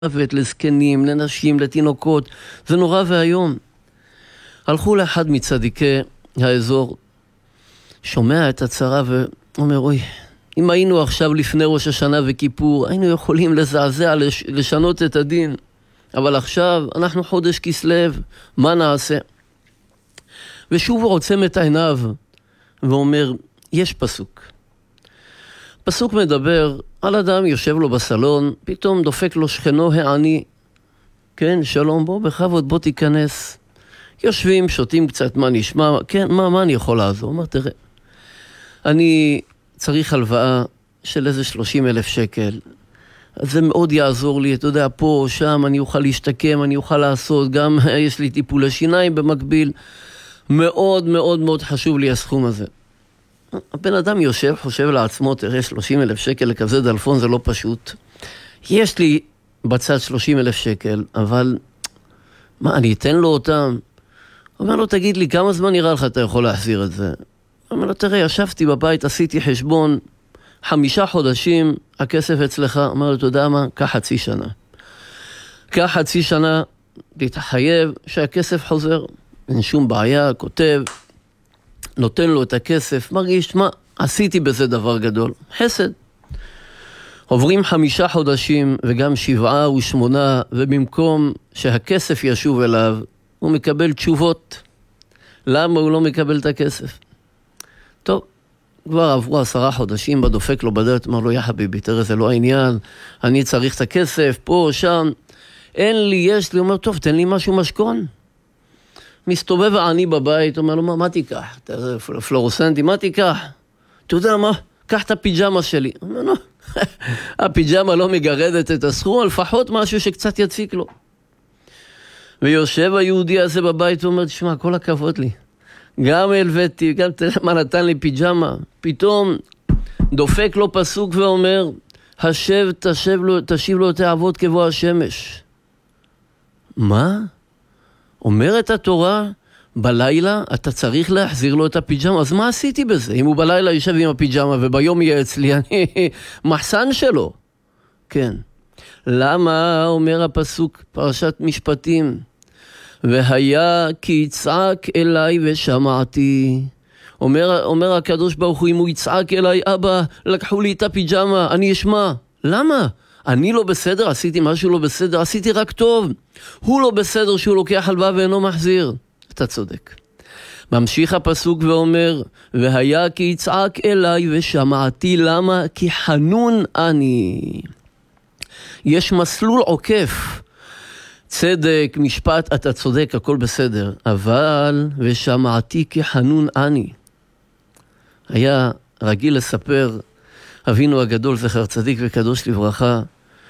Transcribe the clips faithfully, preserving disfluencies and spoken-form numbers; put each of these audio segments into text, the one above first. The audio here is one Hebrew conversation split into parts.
מוות לזקנים, לנשים, לתינוקות, זה נורא והיום. הלכו לאחד מצדיקי האזור, שומע את הצרה ואומר, אוי, אם היינו עכשיו לפני ראש השנה וכיפור, היינו יכולים לזעזע, לש... לשנות את הדין. אבל עכשיו אנחנו חודש כסלו, מה נעשה? ושוב הוא עוצם את עיניו ואומר, יש פסוק. פסוק מדבר על אדם יושב לו בסלון, פתאום דופק לו שכנו העני. כן, שלום, בוא בכבוד, בוא תיכנס. יושבים, שותים קצת, מה נשמע? כן, מה, מה אני יכול לעזור? אומר, תראה, אני צריך הלוואה של איזה שלושים אלף שקל. אז זה מאוד יעזור לי, אתה יודע, פה, שם, אני אוכל להשתקם, אני אוכל לעשות, גם יש לי טיפולי שיניים במקביל. מאוד מאוד מאוד חשוב לי הסכום הזה. הבן אדם יושב, חושב לעצמו, תראה, שלושים אלף שקל לכזה דלפון זה לא פשוט. יש לי בצד שלושים אלף שקל, אבל מה, אני אתן לו אותם? אומר לו, תגיד לי, כמה זמן נראה לך אתה יכול להחזיר את זה? אומר לו, תראה, ישבתי בבית, עשיתי חשבון, חמישה חודשים, הכסף אצלך. אומר לו, אתה יודע מה? קח חצי שנה. קח חצי שנה, תתחייב שהכסף חוזר. אין שום בעיה, כותב, נותן לו את הכסף, מרגיש, מה, עשיתי בזה דבר גדול. חסד. עוברים חמישה חודשים וגם שבעה ושמונה, ובמקום שהכסף ישוב אליו, הוא מקבל תשובות. למה הוא לא מקבל את הכסף? טוב, כבר עברו עשרה חודשים, בדופק לו בדלת, אמר לו, יא חביבי, תראה, זה לא העניין, אני צריך את הכסף, פה, שם, אין לי, יש לי, אומר, טוב, תן לי משהו משכון. מסתובב העני בבית, אומר לו, מה, מה תיקח? אתה פלורוסנטי, מה תיקח? אתה יודע מה? קח את הפיג'מה שלי. אומר לו, הפיג'מה לא מגרדת את הסכום, לפחות משהו שקצת יציק לו. ויושב היהודי הזה בבית ואומר, תשמע, כל הכבוד לי. גם הלוויתי, גם תראה מה נתן לי פיג'מה. פתאום דופק לו פסוק ואומר, השב, תשב לו, תשיב לו את העבוד כבוא השמש. מה? אומרת התורה, בלילה אתה צריך להחזיר לו את הפיג'מה. אז מה עשיתי בזה? אם הוא בלילה יושב עם הפיג'מה וביום יהיה אצלי, אני מחסן שלו. כן. למה אומר הפסוק פרשת משפטים? והיה כי יצעק אליי ושמעתי. אומר, אומר הקדוש ברוך הוא, אם הוא יצעק אליי, אבא, לקחו לי את הפיג'מה, אני אשמע. למה? אני לא בסדר, עשיתי משהו לא בסדר, עשיתי רק טוב. הוא לא בסדר שהוא לוקח הלוואה ואינו מחזיר. אתה צודק. ממשיך הפסוק ואומר, והיה כי יצעק אליי ושמעתי. למה? כי חנון אני. יש מסלול עוקף. צדק, משפט, אתה צודק, הכל בסדר. אבל, ושמעתי כי חנון אני. היה רגיל לספר, אבינו הגדול זכר צדיק וקדוש לברכה,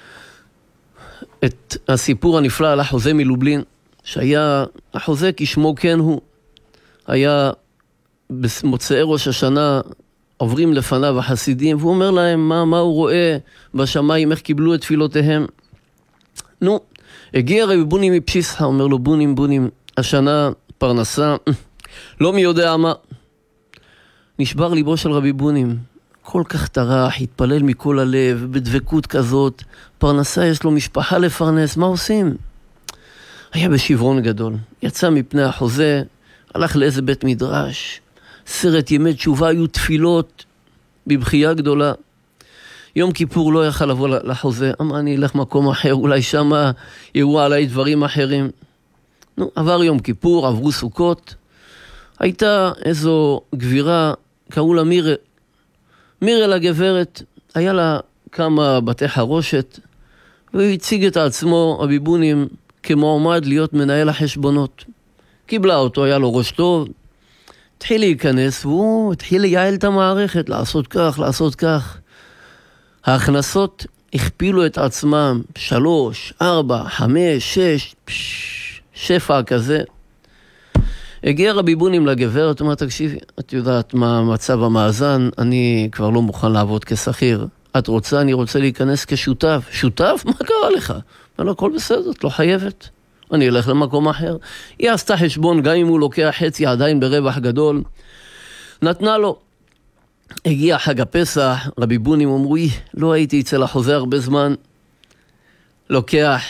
את הסיפור הנפלא על החוזה מלובלין, שהיה, החוזה כשמו כן הוא, היה במוצאי ראש השנה, עוברים לפניו החסידים, והוא אומר להם מה, מה הוא רואה בשמיים, איך קיבלו את תפילותיהם. נו, הגיע רבי בונים מפשיסחה, אומר לו, בונים, בונים, השנה פרנסה, לא מי יודע מה. נשבר ליבו של רבי בונים, כל כך טרח, התפלל מכל הלב, בדבקות כזאת, פרנסה יש לו משפחה לפרנס, מה עושים? היה בשברון גדול, יצא מפני החוזה, הלך לאיזה בית מדרש, סרט ימי תשובה, היו תפילות בבחייה גדולה. יום כיפור לא יכל לבוא לחוזה, אמר אני אלך מקום אחר, אולי שמה יראו עליי דברים אחרים. נו, עבר יום כיפור, עברו סוכות, הייתה איזו גבירה, קראו לה מירה, מירה לגברת, היה לה כמה בתי חרושת, והוא הציג את עצמו, רבי בונים, כמועמד להיות מנהל החשבונות. קיבלה אותו, היה לו ראש טוב, התחיל להיכנס, והוא התחיל לייעל את המערכת, לעשות כך, לעשות כך. ההכנסות הכפילו את עצמם, שלוש, ארבע, חמש, שש, פש, שפע כזה. הגיע רבי בונים לגברת, אומר, תקשיבי, את יודעת מה מצב המאזן, אני כבר לא מוכן לעבוד כשכיר. את רוצה, אני רוצה להיכנס כשותף. שותף? מה קרה לך? אמר לו, הכל בסדר, את לא חייבת. אני אלך למקום אחר. היא עשתה חשבון, גם אם הוא לוקח חצי עדיין ברווח גדול. נתנה לו. הגיע חג הפסח, רבי בונים אמרו, לא הייתי אצל החוזה הרבה זמן. לוקח